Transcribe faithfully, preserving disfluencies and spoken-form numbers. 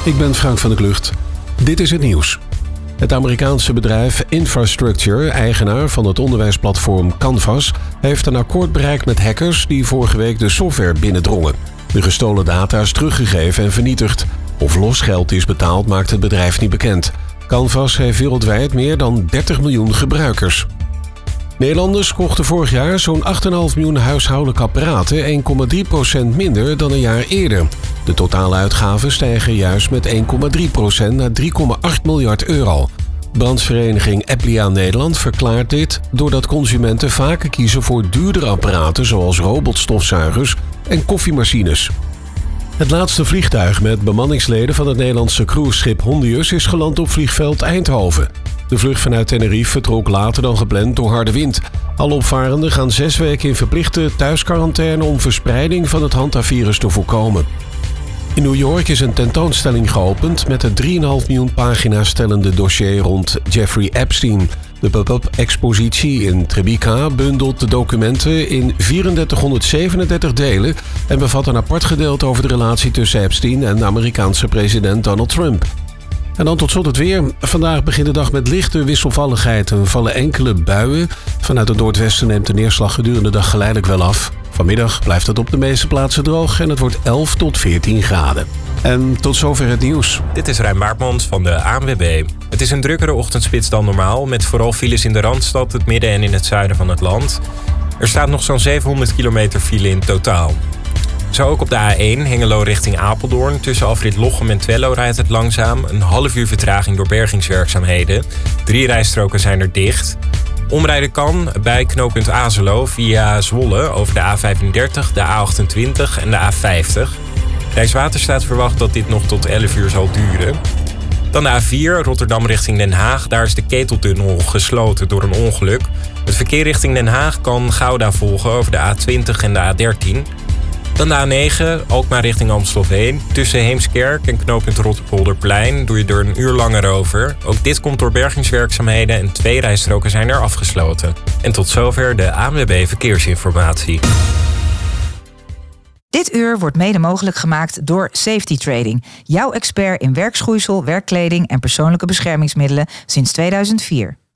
ik ben Frank van der Klucht. Dit is het nieuws. Het Amerikaanse bedrijf Infrastructure, eigenaar van het onderwijsplatform Canvas, heeft een akkoord bereikt met hackers die vorige week de software binnendrongen. De gestolen data is teruggegeven en vernietigd. Of losgeld is betaald maakt het bedrijf niet bekend. Canvas heeft wereldwijd meer dan dertig miljoen gebruikers. Nederlanders kochten vorig jaar zo'n acht komma vijf miljoen huishoudelijke apparaten, één komma drie procent minder dan een jaar eerder. De totale uitgaven stijgen juist met één komma drie procent naar drie komma acht miljard euro. Brandsvereniging Applia Nederland verklaart dit doordat consumenten vaker kiezen voor duurdere apparaten zoals robotstofzuigers en koffiemachines. Het laatste vliegtuig met bemanningsleden van het Nederlandse cruiseschip Hondius is geland op vliegveld Eindhoven. De vlucht vanuit Tenerife vertrok later dan gepland door harde wind. Alle opvarenden gaan zes weken in verplichte thuisquarantaine om verspreiding van het hantavirus te voorkomen. In New York is een tentoonstelling geopend met het drie komma vijf miljoen pagina's tellende dossier rond Jeffrey Epstein. De pop-up expositie in Tribeca bundelt de documenten in drieduizend delen en bevat een apart gedeelte over de relatie tussen Epstein en de Amerikaanse president Donald Trump. En dan tot slot het weer. Vandaag begint de dag met lichte wisselvalligheid en vallen enkele buien. Vanuit het noordwesten neemt de neerslag gedurende de dag geleidelijk wel af. Vanmiddag blijft het op de meeste plaatsen droog en het wordt elf tot veertien graden. En tot zover het nieuws. Dit is Rijn Baartmans van de A N W B. Het is een drukkere ochtendspits dan normaal, met vooral files in de Randstad, het midden en in het zuiden van het land. Er staat nog zo'n zevenhonderd kilometer file in totaal. Zo ook op de A één, Hengelo richting Apeldoorn. Tussen afrit Lochem en Twello rijdt het langzaam. Een half uur vertraging door bergingswerkzaamheden. Drie rijstroken zijn er dicht. Omrijden kan bij knooppunt Azelo via Zwolle over de A vijfendertig, de A achtentwintig en de A vijftig. Rijkswaterstaat verwacht dat dit nog tot elf uur zal duren. Dan de A vier, Rotterdam richting Den Haag. Daar is de Keteltunnel gesloten door een ongeluk. Het verkeer richting Den Haag kan Gouda volgen over de A twintig en de A dertien. Dan de A negen, Alkmaar richting Amstelveen. Tussen Heemskerk en knooppunt Rotterpolderplein doe je er een uur langer over. Ook dit komt door bergingswerkzaamheden en twee rijstroken zijn er afgesloten. En tot zover de A N W B Verkeersinformatie. Dit uur wordt mede mogelijk gemaakt door Safety Trading. Jouw expert in werkschoeisel, werkkleding en persoonlijke beschermingsmiddelen sinds tweeduizend vier.